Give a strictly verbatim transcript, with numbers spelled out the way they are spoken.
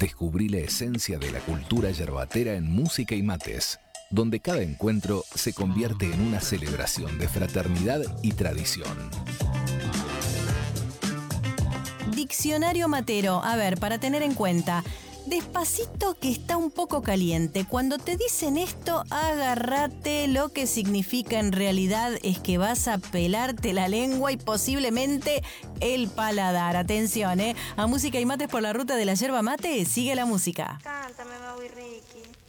Descubrí la esencia de la cultura yerbatera en música y mates, donde cada encuentro se convierte en una celebración de fraternidad y tradición. Diccionario matero. A ver, para tener en cuenta. Despacito que está un poco caliente. Cuando te dicen esto, agárrate. Lo que significa en realidad es que vas a pelarte la lengua y posiblemente el paladar. Atención, ¿eh? A Música y Mates por la ruta de la yerba mate, sigue la música. Cántame, Maui Ricky.